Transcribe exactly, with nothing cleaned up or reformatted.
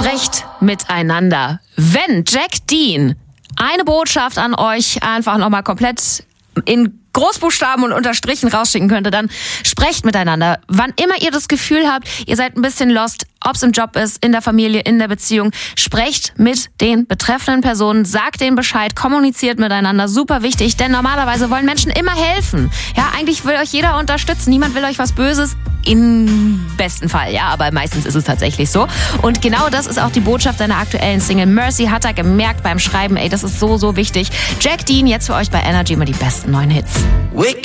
Sprecht miteinander. Wenn Jack Dean eine Botschaft an euch einfach nochmal komplett in Großbuchstaben und Unterstrichen rausschicken könnte, dann sprecht miteinander. Wann immer ihr das Gefühl habt, ihr seid ein bisschen lost, ob es im Job ist, in der Familie, in der Beziehung, sprecht mit den betreffenden Personen, sagt denen Bescheid, kommuniziert miteinander, super wichtig, denn normalerweise wollen Menschen immer helfen. Ja, eigentlich will euch jeder unterstützen, niemand will euch was Böses, im besten Fall, ja, aber meistens ist es tatsächlich so. Und genau das ist auch die Botschaft seiner aktuellen Single. Mercy hat er gemerkt beim Schreiben, ey, das ist so, so wichtig. Jack Dean jetzt für euch bei Energy immer die besten neuen Hits.